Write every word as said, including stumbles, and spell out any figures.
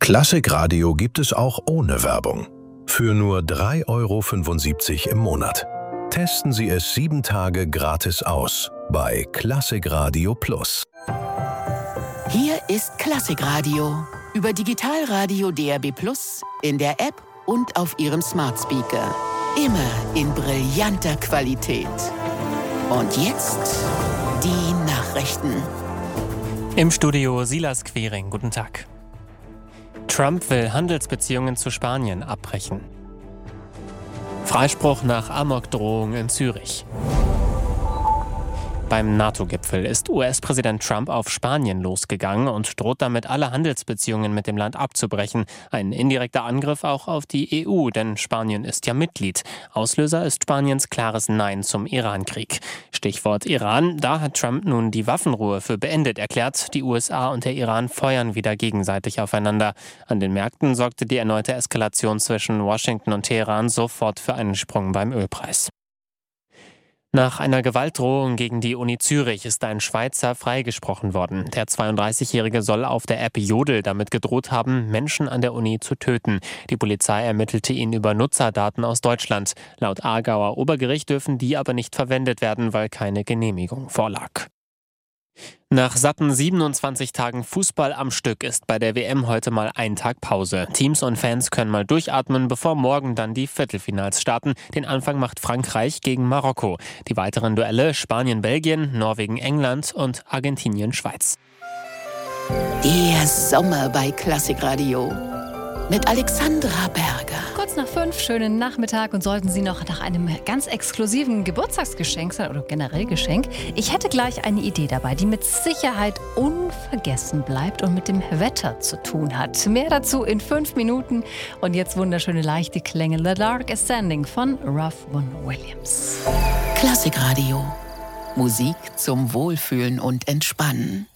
Klassikradio gibt es auch ohne Werbung. Für nur drei Euro fünfundsiebzig im Monat. Testen Sie es sieben Tage gratis aus bei Klassikradio Plus. Hier ist Klassikradio über Digitalradio D A B Plus, in der App und auf Ihrem Smart Speaker. Immer in brillanter Qualität. Und jetzt die Nachrichten. Im Studio Silas Quering, guten Tag. Trump will Handelsbeziehungen zu Spanien abbrechen. Freispruch nach Amokdrohung in Zürich. Beim NATO-Gipfel ist U S-Präsident Trump auf Spanien losgegangen und droht damit, alle Handelsbeziehungen mit dem Land abzubrechen. Ein indirekter Angriff auch auf die E U, denn Spanien ist ja Mitglied. Auslöser ist Spaniens klares Nein zum Iran-Krieg. Stichwort Iran, da hat Trump nun die Waffenruhe für beendet erklärt. Die U S A und der Iran feuern wieder gegenseitig aufeinander. An den Märkten sorgte die erneute Eskalation zwischen Washington und Teheran sofort für einen Sprung beim Ölpreis. Nach einer Gewaltdrohung gegen die Uni Zürich ist ein Schweizer freigesprochen worden. Der zweiunddreißigjährige soll auf der App Jodel damit gedroht haben, Menschen an der Uni zu töten. Die Polizei ermittelte ihn über Nutzerdaten aus Deutschland. Laut Aargauer Obergericht dürfen die aber nicht verwendet werden, weil keine Genehmigung vorlag. Nach satten siebenundzwanzig Tagen Fußball am Stück ist bei der W M heute mal ein Tag Pause. Teams und Fans können mal durchatmen, bevor morgen dann die Viertelfinals starten. Den Anfang macht Frankreich gegen Marokko. Die weiteren Duelle Spanien-Belgien, Norwegen-England und Argentinien-Schweiz. Der Sommer bei Klassikradio mit Alexandra Berger. Kurz nach fünf, schönen Nachmittag, und sollten Sie noch nach einem ganz exklusiven Geburtstagsgeschenk sein oder generell Geschenk, ich hätte gleich eine Idee dabei, die mit Sicherheit unvergessen bleibt und mit dem Wetter zu tun hat. Mehr dazu in fünf Minuten, und jetzt wunderschöne leichte Klänge. The Dark Ascending von Ralph Vaughan Williams. Klassikradio. Musik zum Wohlfühlen und Entspannen.